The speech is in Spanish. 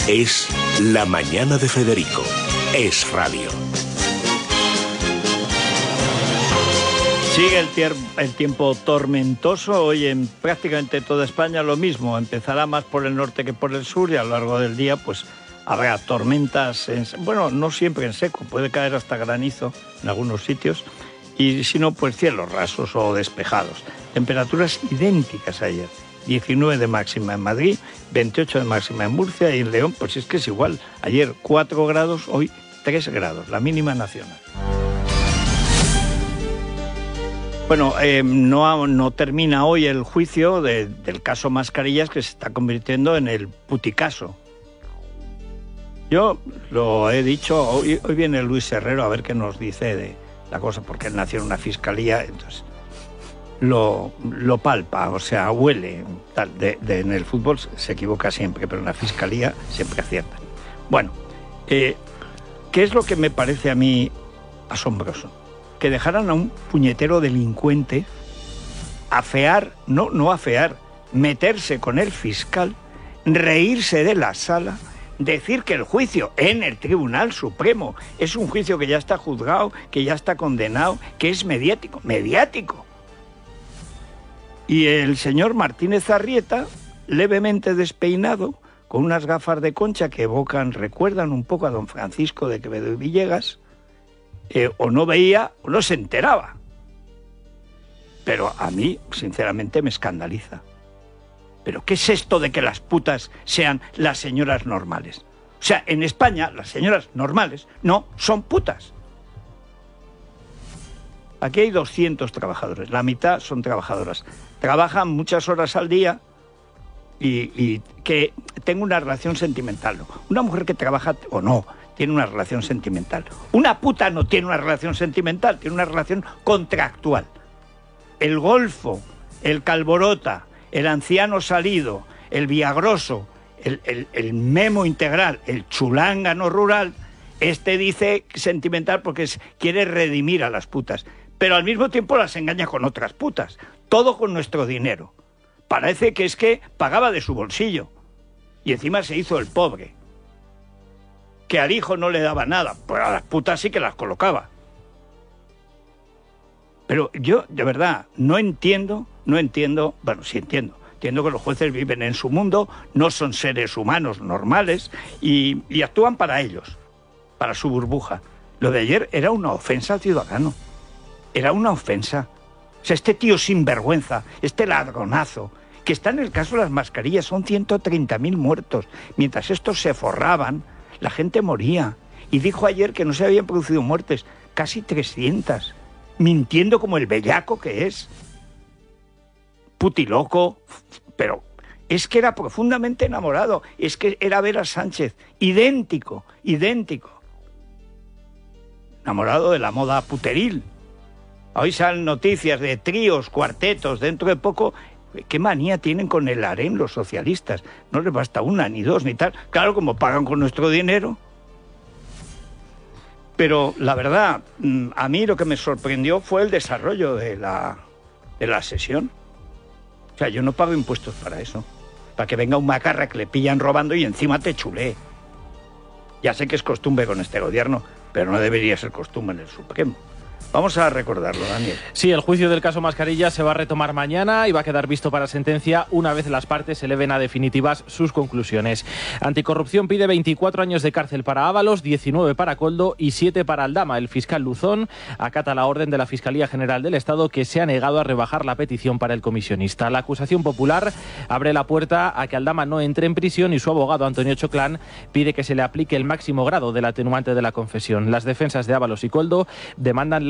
Es La Mañana de Federico. Es radio. Sigue el tiempo tormentoso. Hoy en prácticamente toda España lo mismo. Empezará más por el norte que por el sur y a lo largo del día pues habrá tormentas, bueno, no siempre en seco, puede caer hasta granizo en algunos sitios y si no, pues cielos rasos o despejados. Temperaturas idénticas a ayer. 19 de máxima en Madrid, 28 de máxima en Murcia y en León, pues es que es igual. Ayer 4 grados, hoy 3 grados, la mínima nacional. Bueno, no termina hoy el juicio del caso Mascarillas, que se está convirtiendo en el puticaso. Yo lo he dicho, hoy viene Luis Herrero a ver qué nos dice de la cosa, porque él nació en una fiscalía, entonces lo palpa, o sea, huele. En el fútbol se equivoca siempre, pero en la fiscalía siempre acierta. Bueno, ¿qué es lo que me parece a mí asombroso? Que dejaran a un puñetero delincuente afear, no afear, meterse con el fiscal, reírse de la sala, decir que el juicio en el Tribunal Supremo es un juicio que ya está juzgado, que ya está condenado, que es mediático. Y el señor Martínez Arrieta, levemente despeinado, con unas gafas de concha que recuerdan un poco a don Francisco de Quevedo y Villegas, o no veía o no se enteraba. Pero a mí, sinceramente, me escandaliza. ¿Pero qué es esto de que las putas sean las señoras normales? O sea, en España las señoras normales no son putas. Aquí hay 200 trabajadores, la mitad son trabajadoras. Trabajan muchas horas al día y que tengo una relación sentimental. Una mujer que trabaja o no tiene una relación sentimental. Una puta no tiene una relación sentimental, tiene una relación contractual. El golfo, el calborota, el anciano salido, el viagroso, el memo integral, el chulángano rural, dice sentimental porque quiere redimir a las putas, pero al mismo tiempo las engaña con otras putas, todo con nuestro dinero. Parece que es que pagaba de su bolsillo y encima se hizo el pobre, que al hijo no le daba nada, pues a las putas sí que las colocaba. Pero yo, de verdad, no entiendo, bueno, sí entiendo que los jueces viven en su mundo, no son seres humanos normales y actúan para ellos, para su burbuja. Lo de ayer era una ofensa al ciudadano, era una ofensa. O sea, este tío sinvergüenza, este ladronazo, que está en el caso de las mascarillas, son 130.000 muertos. Mientras estos se forraban, la gente moría. Y dijo ayer que no se habían producido muertes, casi 300. Mintiendo como el bellaco que es. Putiloco, pero es que era profundamente enamorado. Es que era ver a Sánchez, idéntico. Enamorado de la moda puteril. Hoy salen noticias de tríos, cuartetos, dentro de poco. ¿Qué manía tienen con el harén los socialistas? No les basta una, ni dos, ni tal. Claro, como pagan con nuestro dinero. Pero la verdad, a mí lo que me sorprendió fue el desarrollo de la sesión. O sea, yo no pago impuestos para eso. Para que venga un macarra que le pillan robando y encima te chulee. Ya sé que es costumbre con este gobierno, pero no debería ser costumbre en el Supremo. Vamos a recordarlo, Daniel. Sí, el juicio del caso Mascarillas se va a retomar mañana y va a quedar visto para sentencia una vez las partes eleven a definitivas sus conclusiones. Anticorrupción pide 24 años de cárcel para Ábalos, 19 para Koldo y 7 para Aldama. El fiscal Luzón acata la orden de la Fiscalía General del Estado, que se ha negado a rebajar la petición para el comisionista. La acusación popular abre la puerta a que Aldama no entre en prisión y su abogado Antonio Choclán pide que se le aplique el máximo grado del atenuante de la confesión. Las defensas de Ábalos y Koldo demandan